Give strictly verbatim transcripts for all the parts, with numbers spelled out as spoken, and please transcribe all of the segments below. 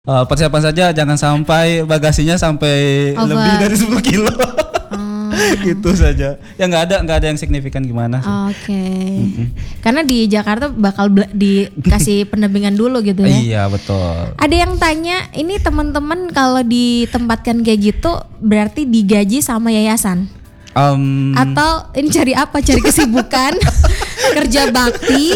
Uh, persiapan saja jangan sampai bagasinya sampai Over. lebih dari sepuluh kilo. Hmm. Gitu saja. Ya nggak ada nggak ada yang signifikan gimana sih. Oke. Okay. Karena di Jakarta bakal bela- dikasih pendampingan dulu gitu ya. Iya betul. Ada yang tanya, ini teman-teman kalau ditempatkan kayak gitu berarti digaji sama yayasan? Um, Atau ini cari apa? Cari kesibukan, kerja bakti,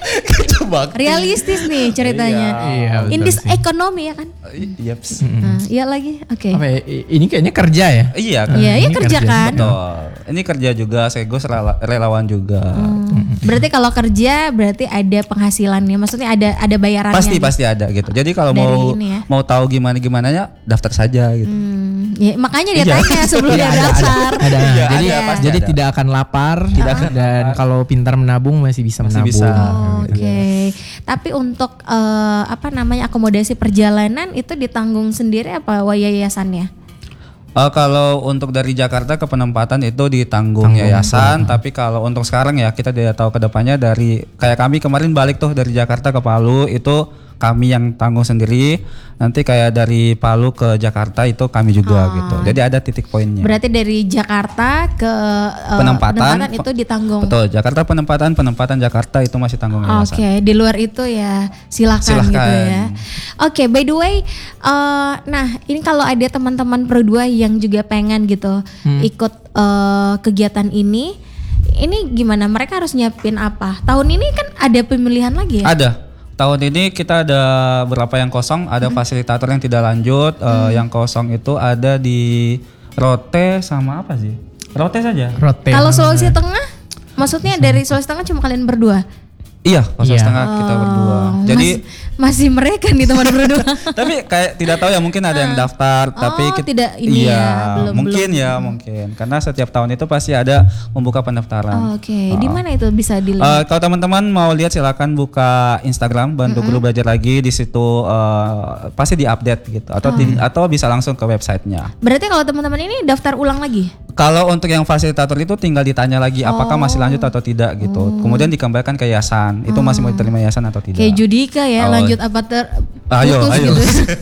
Bakti. realistis nih ceritanya. Iya, In betul this sih. economy ya kan? Yep. Nah, iya lagi, oke. Apa ya, i- ini kayaknya kerja ya? Iya kan. Iya, iya Ini kerja kerja. kan. Betul. Ini kerja juga, Segos rela- relawan juga. Hmm. Berarti kalau kerja berarti ada penghasilannya, maksudnya ada ada bayarannya. Pasti nih. pasti ada gitu. Jadi kalau Dari mau ini ya. mau tahu gimana gimananya daftar saja gitu. Hmm, ya, makanya dia Iya. tanya sebelum dia Iya, ada, daftar. Ada, Iya, jadi ada, pasti jadi ada. tidak akan lapar, Tidak akan dan lapar. kalau pintar menabung masih bisa Masih menabung. bisa. Oh, Oke, tapi untuk eh, apa namanya akomodasi perjalanan itu ditanggung sendiri apa yayasannya? Uh, kalau untuk dari Jakarta ke penempatan itu ditanggung Tanggung, yayasan, tapi kalau untuk sekarang ya kita tidak tahu ke depannya dari kayak kami kemarin balik tuh dari Jakarta ke Palu itu kami yang tanggung sendiri. Nanti kayak dari Palu ke Jakarta itu kami juga Oh. gitu. Jadi ada titik poinnya. Berarti dari Jakarta ke eh, Penempatan, itu ditanggung. Betul, Jakarta penempatan penempatan Jakarta itu masih tanggung Oke, yayasan. di luar itu ya silakan, Silakan. gitu ya. Oke, by the way, eh, nah ini kalau ada teman-teman Pro dua yang juga pengen gitu ikut eh, kegiatan ini, ini gimana? Mereka harus nyiapin apa? Tahun ini kan ada pemilihan lagi ya? Ada. Tahun ini kita ada beberapa yang kosong, ada fasilitator yang tidak lanjut, eh, yang kosong itu ada di Rote sama apa sih? Rote saja. Rote. Kalau Sulawesi Tengah, maksudnya dari Sulawesi Tengah cuma kalian berdua? Iya, pas Iya. setengah kita berdua. Oh, Jadi mas- masih mereka nih teman berdua. tapi kayak tidak tahu ya mungkin ada yang daftar tapi Oh, kit- tidak ini iya, ya, belum- mungkin belum. ya mungkin karena setiap tahun itu pasti ada membuka pendaftaran. Oke, di mana itu bisa Eh, dilihat? kalau teman-teman mau lihat silakan buka Instagram Bantu Guru Belajar Lagi, di situ eh, pasti diupdate gitu atau di- atau bisa langsung ke websitenya. Berarti kalau teman-teman ini daftar ulang lagi? Kalau untuk yang fasilitator itu tinggal ditanya lagi apakah masih lanjut atau tidak gitu. Kemudian dikembalikan ke yayasan. Itu masih mau diterima yayasan atau tidak. Kayak Judika ya, Oh. lanjut apa ter Ayo, putus ayo. gitu.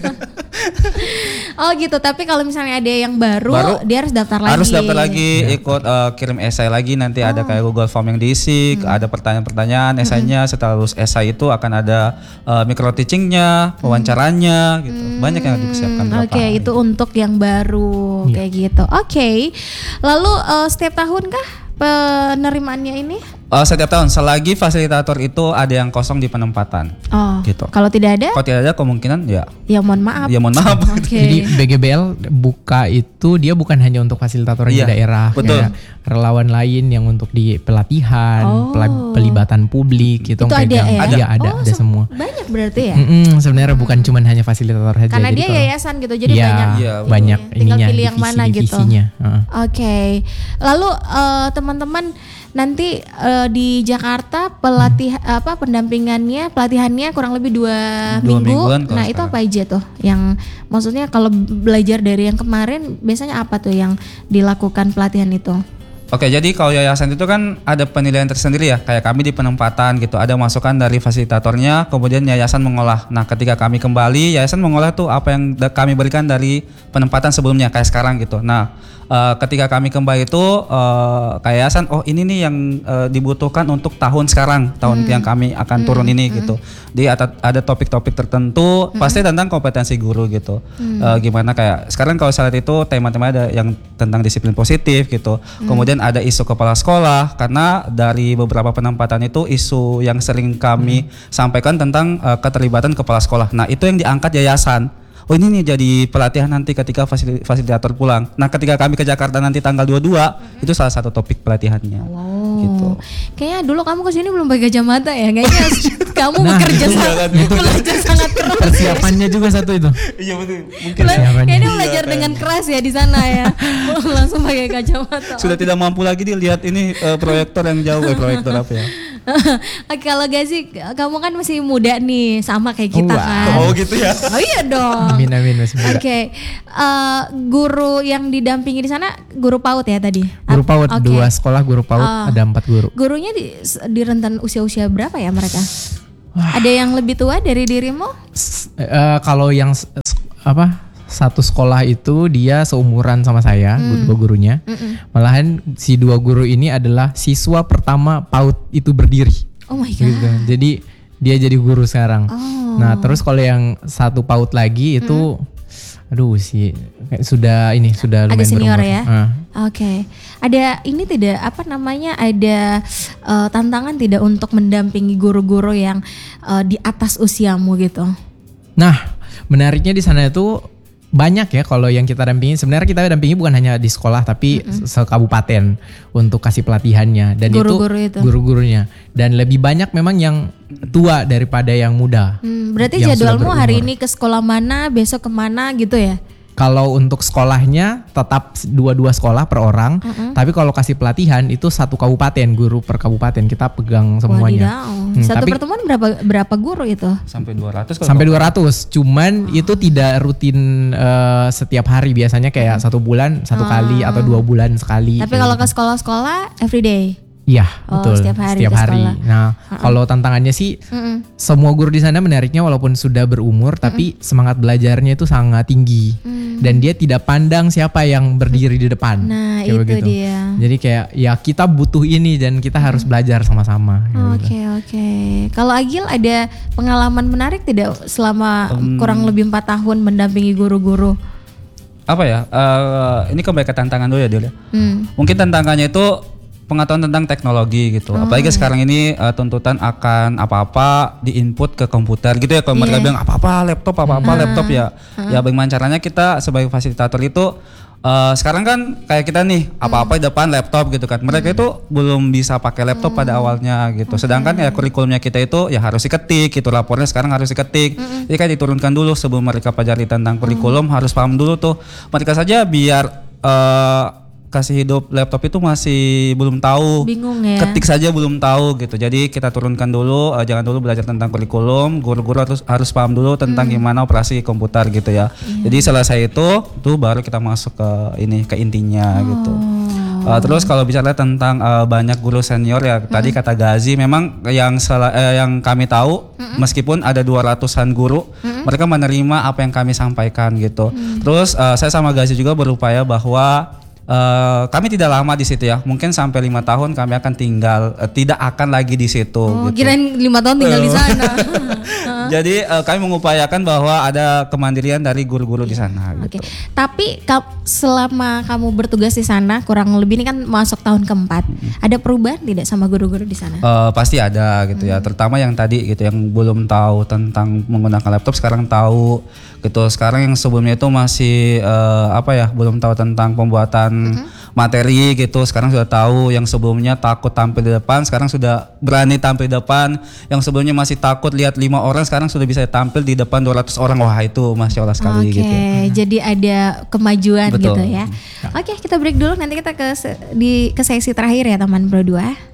Oh gitu, tapi kalau misalnya ada yang baru, Baru, dia harus daftar lagi. Harus daftar lagi, ikut eh, kirim esai lagi, nanti ada kayak Google Form yang diisi, ada pertanyaan-pertanyaan, esainya. Setelah lulus esai itu akan ada eh, micro teachingnya, wawancaranya gitu. Banyak yang disiapkan. Hmm, Oke, itu untuk yang baru kayak gitu. Oke. Lalu eh, setiap tahun kah penerimaannya ini? Eh, setiap tahun selagi fasilitator itu ada yang kosong di penempatan. Oh. Gitu. Kalau tidak ada, Kalau tidak ada kemungkinan ya, ya mohon maaf. ya mohon maaf. Oke. Jadi B G B L buka itu dia bukan hanya untuk fasilitator Iya, di daerah, betul. kayak relawan lain yang untuk di pelatihan, Oh. pela- pelibatan publik gitu. Itu yang ada pegang. ya? Iya, ada, Oh, ada sem- semua. Banyak berarti ya? Mm-mm, sebenarnya bukan cuman hanya fasilitator saja. Karena jadi dia kalau- yayasan gitu, jadi Iya, banyak. Iya, ini, banyak tinggal ininya, pilih yang mana gitu. divisi-divisinya. Heeh. Oke, lalu eh, teman-teman nanti eh, di Jakarta pelatih apa pendampingannya pelatihannya kurang lebih dua, Dua minggu. mingguan kalau Nah itu sekarang. apa aja tuh? Yang maksudnya kalau belajar dari yang kemarin biasanya apa tuh yang dilakukan pelatihan itu? Oke, jadi kalau yayasan itu kan ada penilaian tersendiri ya, kayak kami di penempatan gitu, ada masukan dari fasilitatornya, kemudian yayasan mengolah. Nah, ketika kami kembali, yayasan mengolah tuh apa yang da- kami berikan dari penempatan sebelumnya, kayak sekarang gitu. Nah, eh, ketika kami kembali itu, eh, kayak yayasan, oh ini nih yang eh, dibutuhkan untuk tahun sekarang, tahun yang kami akan turun ini gitu. Jadi ada, ada topik-topik tertentu, pasti tentang kompetensi guru gitu. Eh, gimana kayak sekarang kalau saya lihat itu tema-tema ada yang tentang disiplin positif gitu. Kemudian ada isu kepala sekolah, karena dari beberapa penempatan itu isu yang sering kami sampaikan tentang uh, keterlibatan kepala sekolah. Nah itu yang diangkat yayasan. Oh ini nih jadi pelatihan nanti ketika fasil- fasilitator pulang. Nah ketika kami ke Jakarta nanti tanggal dua puluh dua, itu salah satu topik pelatihannya. Gitu. Oh, kayaknya dulu kamu kesini belum pakai kacamata ya, kayaknya kamu Nah, bekerja itu sangat belajar sangat keras. Persiapannya juga satu itu. Iya betul. Bela- Persiapannya. Kayaknya belajar dengan keras ya di sana ya, langsung pakai kacamata. Sudah tidak mampu lagi dilihat ini uh, proyektor yang jauh, eh, proyektor apa ya? Oke, kalau Gazi, kamu kan masih muda nih, sama kayak kita Wow. kan. Oh gitu ya. Oh iya dong. Amin amin masih muda. Oke, Eh, guru yang didampingi di sana guru PAUD ya tadi? Guru PAUD Oke. dua sekolah guru PAUD Oh. ada empat guru. Gurunya di, di rentan usia-usia berapa ya mereka? Ada yang lebih tua dari dirimu? S- Eh, kalau yang s- s- apa satu sekolah itu dia seumuran sama saya, Hmm. dua gurunya. Malahan si dua guru ini adalah siswa pertama PAUD itu berdiri. Oh my god. Gitu. Jadi dia jadi guru sekarang. Oh. Nah terus kalau yang satu PAUD lagi itu, aduh sih kayak sudah ini sudah Agak lumayan senior berumur. ya. Ah. Oke. Ada ini tidak apa namanya ada eh, tantangan tidak untuk mendampingi guru-guru yang eh, di atas usiamu gitu? Nah, menariknya di sana itu banyak ya kalau yang kita dampingi. Sebenarnya kita dampingi bukan hanya di sekolah tapi sekabupaten untuk kasih pelatihannya dan Guru-guru itu. itu guru-gurunya. Dan lebih banyak memang yang tua daripada yang muda. Hmm, berarti Yang sudah jadwalmu hari berumur. ini ke sekolah mana, besok kemana gitu ya? Kalau untuk sekolahnya tetap dua-dua sekolah per orang, tapi kalau kasih pelatihan itu satu kabupaten, guru per kabupaten kita pegang semuanya. Wadidaw. Hmm, Satu tapi- pertemuan berapa berapa guru itu? Sampai dua ratus kalau Sampai dua ratus, cuman itu tidak rutin eh, setiap hari, biasanya kayak satu bulan satu kali atau dua bulan sekali. Tapi kayak kalau gitu. ke sekolah-sekolah everyday. Iya, Oh, betul. setiap hari ke sekolah. Nah, kalau tantangannya sih Mm-mm. semua guru di sana menariknya walaupun sudah berumur tapi semangat belajarnya itu sangat tinggi. Dan dia tidak pandang siapa yang berdiri di depan. Nah, Kayak itu begitu. dia. Jadi kayak ya kita butuh ini dan kita harus belajar sama-sama. kayak gitu. Oke oke. Kalau Agil ada pengalaman menarik tidak selama kurang lebih empat tahun mendampingi guru-guru? apa ya? eh, ini kembali ke tantangan dulu ya Dil ya. Hmm. Mungkin tantangannya itu pengetahuan tentang teknologi gitu. Apalagi sekarang ini eh, tuntutan akan apa-apa diinput ke komputer gitu ya. Kalau mereka bilang apa-apa laptop, apa-apa laptop ya. Ya bagaimana caranya kita sebagai fasilitator itu eh, sekarang kan kayak kita nih apa-apa di depan laptop gitu kan. Mereka itu belum bisa pakai laptop pada awalnya gitu. Sedangkan ya kurikulumnya kita itu ya harus diketik gitu. Lapornya sekarang harus diketik. Jadi kan diturunkan dulu sebelum mereka pelajari tentang kurikulum harus paham dulu tuh. Mereka saja biar eh, kasih hidup laptop itu masih belum tahu, Bingung ya. ketik saja belum tahu gitu. Jadi kita turunkan dulu, eh, jangan dulu belajar tentang kurikulum, guru-guru harus harus paham dulu tentang gimana operasi komputer gitu ya. Jadi selesai itu, tuh baru kita masuk ke ini ke intinya gitu. Eh, terus kalau bicara tentang eh, banyak guru senior ya, tadi kata Gazi, memang yang sel- eh, yang kami tahu, meskipun ada dua ratusan guru, mereka menerima apa yang kami sampaikan gitu. Terus eh, saya sama Gazi juga berupaya bahwa Eh, kami tidak lama di situ ya, mungkin sampai lima tahun kami akan tinggal, eh, tidak akan lagi di situ. Oh, gitu. kirain lima tahun tinggal di sana. Jadi eh, kami mengupayakan bahwa ada kemandirian dari guru-guru di sana. Oke. Gitu. Tapi ka- selama kamu bertugas di sana kurang lebih ini kan masuk tahun keempat, ada perubahan tidak sama guru-guru di sana? Eh, pasti ada gitu ya, terutama yang tadi gitu yang belum tahu tentang menggunakan laptop sekarang tahu gitu. Sekarang yang sebelumnya itu masih eh, apa ya, belum tahu tentang pembuatan materi gitu. Sekarang sudah tahu. Yang sebelumnya takut tampil di depan, sekarang sudah berani tampil di depan. Yang sebelumnya masih takut lihat lima orang, sekarang sudah bisa tampil di depan dua ratus orang. Wah itu masya Allah sekali Oke, gitu. jadi ada kemajuan Betul. gitu ya. Oke, kita break dulu. Nanti kita ke se- di ke sesi terakhir ya teman Pro dua.